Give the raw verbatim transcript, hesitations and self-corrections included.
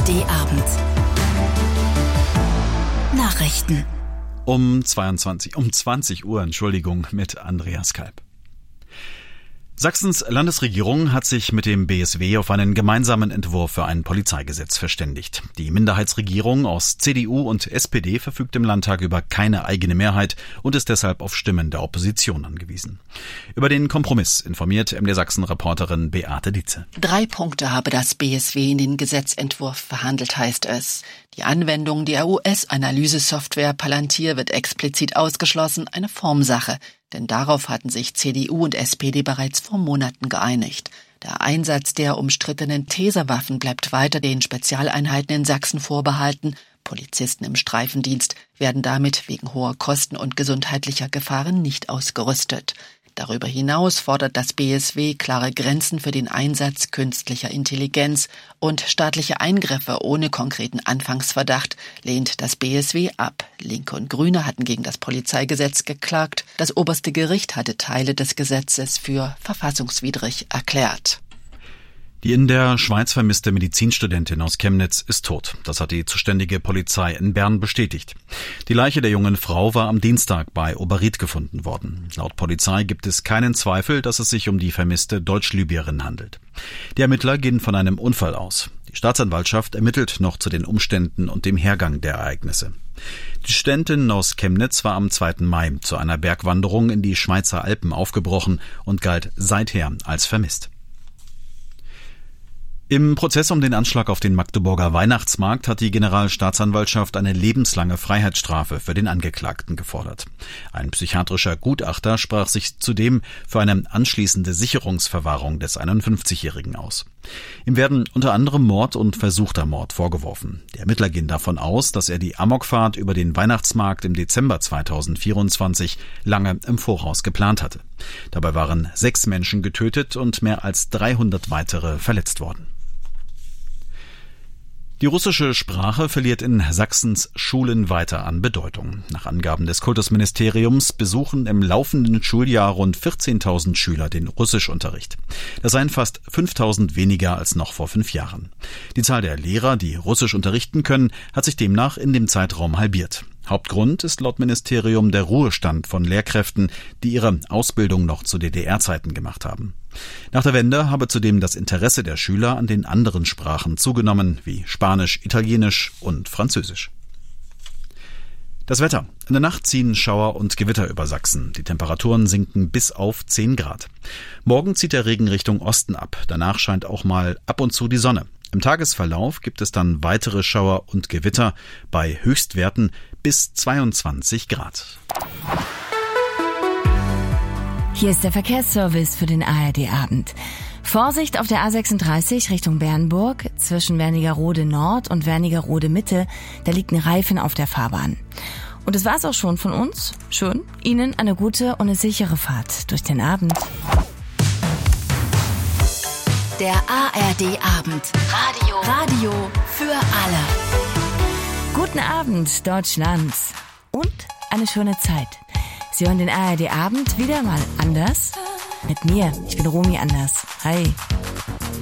D Abend. Nachrichten. Um zweiundzwanzig, um zwanzig Uhr, Entschuldigung, mit Andreas Kalb. Sachsens Landesregierung hat sich mit dem B S W auf einen gemeinsamen Entwurf für ein Polizeigesetz verständigt. Die Minderheitsregierung aus C D U und S P D verfügt im Landtag über keine eigene Mehrheit und ist deshalb auf Stimmen der Opposition angewiesen. Über den Kompromiss informiert M D Sachsen-Reporterin Beate Dietze. Drei Punkte habe das B S W in den Gesetzentwurf verhandelt, heißt es. Die Anwendung der U S-Analysesoftware Palantir wird explizit ausgeschlossen, eine Formsache. Denn darauf hatten sich C D U und S P D bereits vor Monaten geeinigt. Der Einsatz der umstrittenen Taserwaffen bleibt weiter den Spezialeinheiten in Sachsen vorbehalten. Polizisten im Streifendienst werden damit wegen hoher Kosten und gesundheitlicher Gefahren nicht ausgerüstet. Darüber hinaus fordert das B S W klare Grenzen für den Einsatz künstlicher Intelligenz und staatliche Eingriffe ohne konkreten Anfangsverdacht lehnt das B S W ab. Linke und Grüne hatten gegen das Polizeigesetz geklagt. Das oberste Gericht hatte Teile des Gesetzes für verfassungswidrig erklärt. Die in der Schweiz vermisste Medizinstudentin aus Chemnitz ist tot. Das hat die zuständige Polizei in Bern bestätigt. Die Leiche der jungen Frau war am Dienstag bei Oberried gefunden worden. Laut Polizei gibt es keinen Zweifel, dass es sich um die vermisste Deutsch-Libyerin handelt. Die Ermittler gehen von einem Unfall aus. Die Staatsanwaltschaft ermittelt noch zu den Umständen und dem Hergang der Ereignisse. Die Studentin aus Chemnitz war am zweiten Mai zu einer Bergwanderung in die Schweizer Alpen aufgebrochen und galt seither als vermisst. Im Prozess um den Anschlag auf den Magdeburger Weihnachtsmarkt hat die Generalstaatsanwaltschaft eine lebenslange Freiheitsstrafe für den Angeklagten gefordert. Ein psychiatrischer Gutachter sprach sich zudem für eine anschließende Sicherungsverwahrung des einundfünfzigjährigen aus. Ihm werden unter anderem Mord und versuchter Mord vorgeworfen. Die Ermittler gehen davon aus, dass er die Amokfahrt über den Weihnachtsmarkt im Dezember zweitausendvierundzwanzig lange im Voraus geplant hatte. Dabei waren sechs Menschen getötet und mehr als dreihundert weitere verletzt worden. Die russische Sprache verliert in Sachsens Schulen weiter an Bedeutung. Nach Angaben des Kultusministeriums besuchen im laufenden Schuljahr rund vierzehntausend Schüler den Russischunterricht. Das seien fast fünftausend weniger als noch vor fünf Jahren. Die Zahl der Lehrer, die Russisch unterrichten können, hat sich demnach in dem Zeitraum halbiert. Hauptgrund ist laut Ministerium der Ruhestand von Lehrkräften, die ihre Ausbildung noch zu D D R-Zeiten gemacht haben. Nach der Wende habe zudem das Interesse der Schüler an den anderen Sprachen zugenommen, wie Spanisch, Italienisch und Französisch. Das Wetter. In der Nacht ziehen Schauer und Gewitter über Sachsen. Die Temperaturen sinken bis auf zehn Grad. Morgen zieht der Regen Richtung Osten ab. Danach scheint auch mal ab und zu die Sonne. Im Tagesverlauf gibt es dann weitere Schauer und Gewitter bei Höchstwerten bis zweiundzwanzig Grad. Hier ist der Verkehrsservice für den A R D-Abend. Vorsicht auf der A sechsunddreißig Richtung Bernburg zwischen Wernigerode Nord und Wernigerode Mitte. Da liegt ein Reifen auf der Fahrbahn. Und das war's auch schon von uns. Schön. Ihnen eine gute und eine sichere Fahrt durch den Abend. Der A R D-Abend. Radio. Radio für alle. Guten Abend, Deutschland. Und eine schöne Zeit. Sie hören den A R D-Abend wieder mal anders. Mit mir, ich bin Romy Anders. Hi.